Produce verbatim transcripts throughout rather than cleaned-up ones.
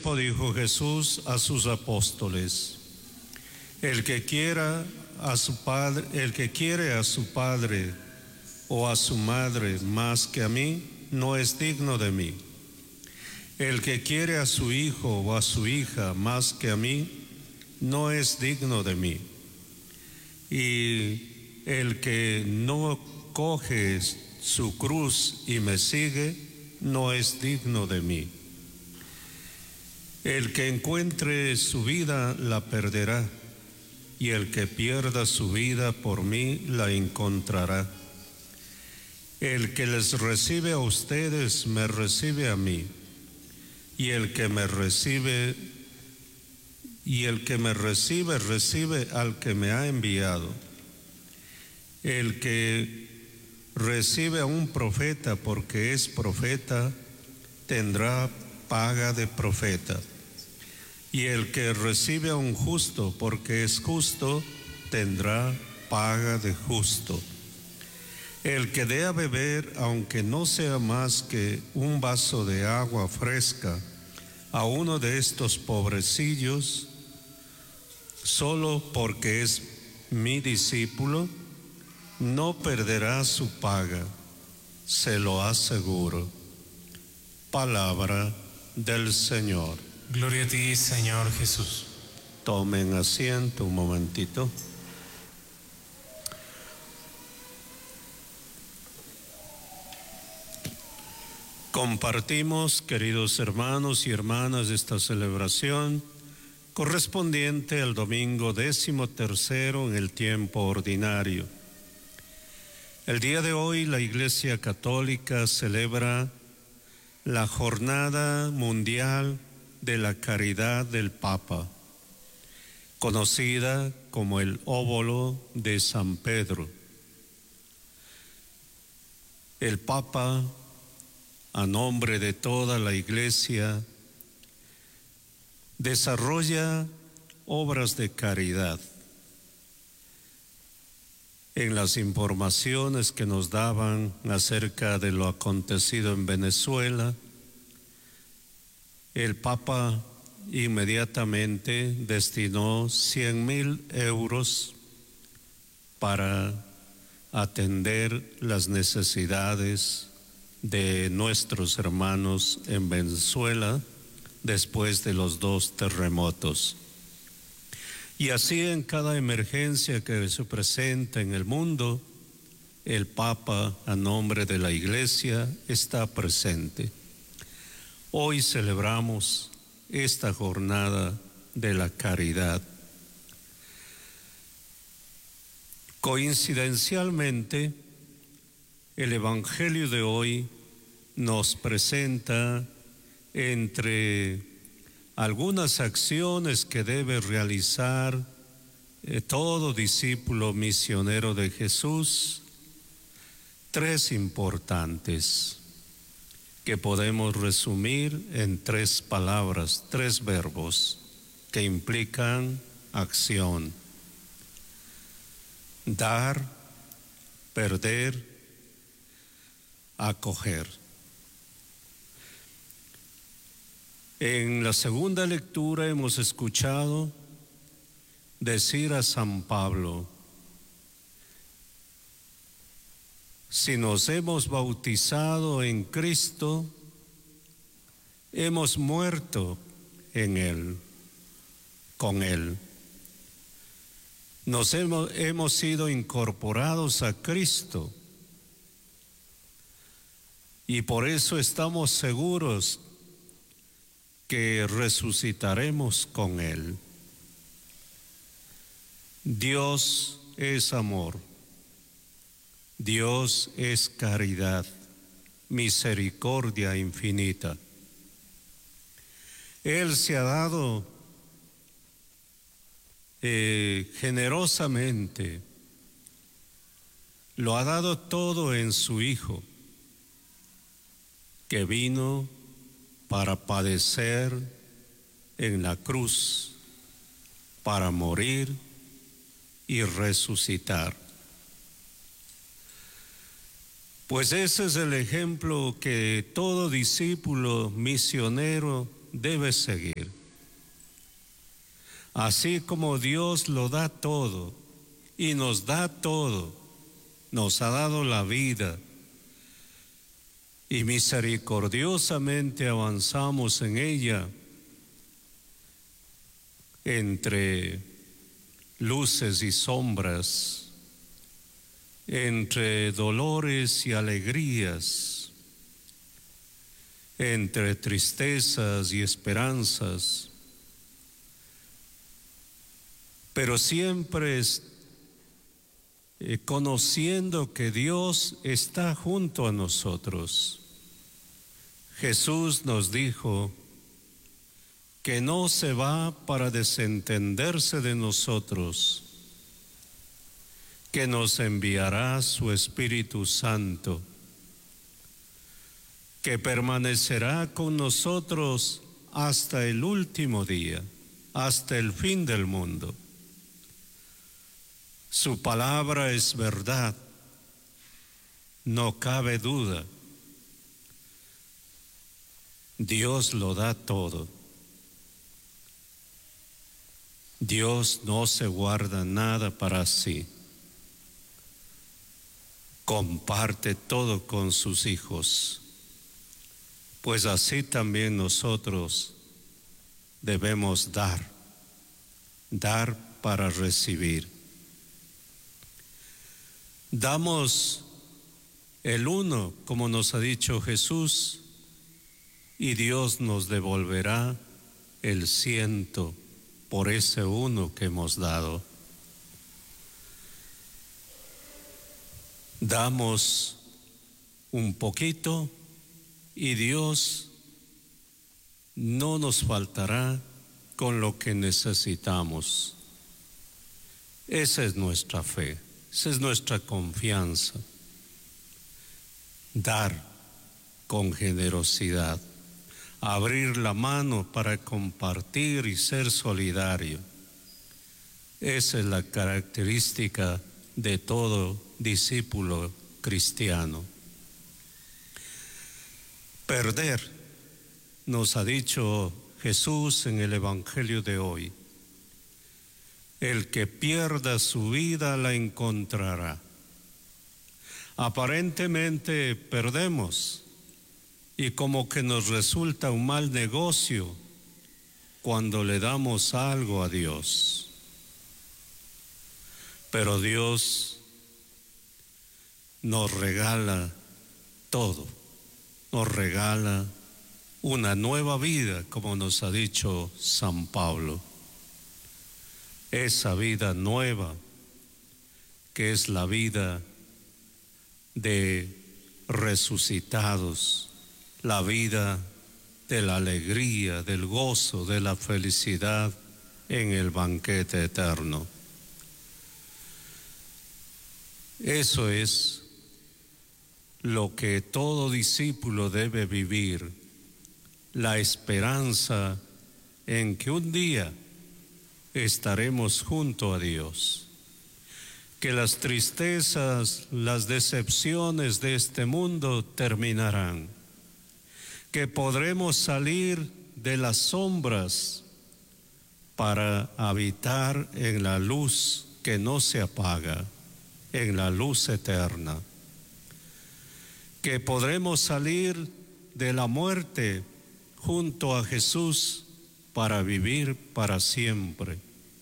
tiempo dijo Jesús a sus apóstoles: El que quiera a su padre, el que quiere a su padre o a su madre más que a mí, no es digno de mí. El que quiere a su hijo o a su hija más que a mí, no es digno de mí. Y el que no coge su cruz y me sigue, no es digno de mí. El que encuentre su vida la perderá, y el que pierda su vida por mí la encontrará. El que les recibe a ustedes me recibe a mí, y el que me recibe y el que me recibe recibe al que me ha enviado. El que recibe a un profeta porque es profeta tendrá paga de profeta, y el que recibe a un justo porque es justo tendrá paga de justo. El que dé a beber, aunque no sea más que un vaso de agua fresca, a uno de estos pobrecillos, solo porque es mi discípulo, no perderá su paga, se lo aseguro. Palabra del Señor. Gloria a ti, Señor Jesús. Tomen asiento un momentito. Compartimos, queridos hermanos y hermanas, esta celebración correspondiente al domingo décimo tercero en el tiempo ordinario. El día de hoy la Iglesia Católica celebra la Jornada Mundial de la Caridad del Papa, conocida como el Óbolo de San Pedro. El Papa, a nombre de toda la Iglesia, desarrolla obras de caridad. En las informaciones que nos daban acerca de lo acontecido en Venezuela, el Papa inmediatamente destinó cien mil euros para atender las necesidades de nuestros hermanos en Venezuela después de los dos terremotos. Y así en cada emergencia que se presenta en el mundo, el Papa, a nombre de la Iglesia, está presente. Hoy celebramos esta jornada de la caridad. Coincidencialmente, el Evangelio de hoy nos presenta entre algunas acciones que debe realizar eh, todo discípulo misionero de Jesús, tres importantes que podemos resumir en tres palabras, tres verbos que implican acción: dar, perder, acoger. En la segunda lectura hemos escuchado decir a San Pablo: si nos hemos bautizado en Cristo, hemos muerto en Él, con Él. Nos hemos, hemos sido incorporados a Cristo, y por eso estamos seguros que resucitaremos con Él. Dios es amor, Dios es caridad, misericordia infinita. Él se ha dado eh, generosamente, lo ha dado todo en su Hijo, que vino para padecer en la cruz, para morir y resucitar. Pues ese es el ejemplo que todo discípulo misionero debe seguir. Así como Dios lo da todo y nos da todo, nos ha dado la vida y misericordiosamente avanzamos en ella entre luces y sombras, entre dolores y alegrías, entre tristezas y esperanzas, pero siempre es, eh, conociendo que Dios está junto a nosotros. Jesús nos dijo que no se va para desentenderse de nosotros, que nos enviará su Espíritu Santo, que permanecerá con nosotros hasta el último día, hasta el fin del mundo. Su palabra es verdad, no cabe duda. Dios lo da todo. Dios no se guarda nada para sí. Comparte todo con sus hijos, pues así también nosotros debemos dar, dar para recibir. Damos el uno, como nos ha dicho Jesús, y Dios nos devolverá el ciento por ese uno que hemos dado. Damos un poquito y Dios no nos faltará con lo que necesitamos. Esa es nuestra fe, esa es nuestra confianza. Dar con generosidad, abrir la mano para compartir y ser solidario. Esa es la característica de todo discípulo cristiano. Perder, nos ha dicho Jesús en el Evangelio de hoy. El que pierda su vida la encontrará. Aparentemente perdemos y como que nos resulta un mal negocio cuando le damos algo a Dios. Pero Dios nos regala todo, nos regala una nueva vida, como nos ha dicho San Pablo. Esa vida nueva, que es la vida de resucitados, la vida de la alegría, del gozo, de la felicidad en el banquete eterno. Eso es lo que todo discípulo debe vivir, la esperanza en que un día estaremos junto a Dios, que las tristezas, las decepciones de este mundo terminarán, que podremos salir de las sombras para habitar en la luz que no se apaga, en la luz eterna, que podremos salir de la muerte junto a Jesús para vivir para siempre.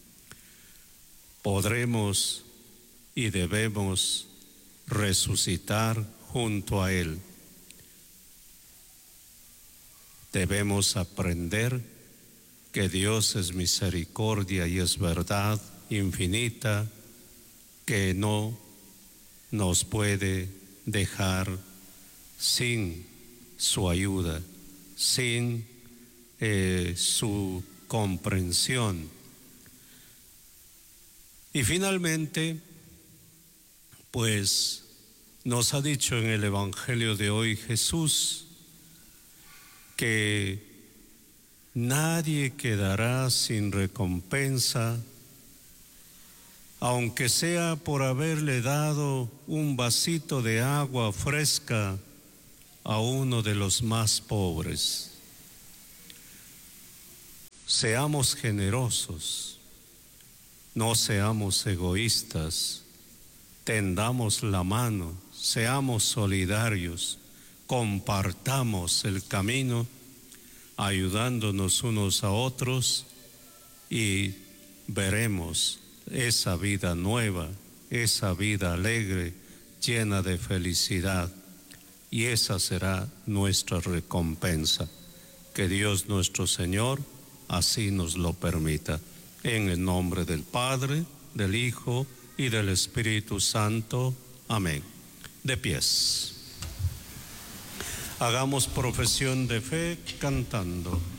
Podremos y debemos resucitar junto a Él. Debemos aprender que Dios es misericordia y es verdad infinita, que no nos puede dejar sin su ayuda, sin eh, su comprensión. Y finalmente, pues nos ha dicho en el Evangelio de hoy Jesús que nadie quedará sin recompensa, aunque sea por haberle dado un vasito de agua fresca a uno de los más pobres. Seamos generosos, No seamos egoístas, tendamos la mano, seamos solidarios, compartamos el camino, ayudándonos unos a otros, y veremos esa vida nueva, esa vida alegre, llena de felicidad, y esa será nuestra recompensa. Que Dios nuestro Señor así nos lo permita. En el nombre del Padre, del Hijo y del Espíritu Santo. Amén. De pies. Hagamos profesión de fe cantando.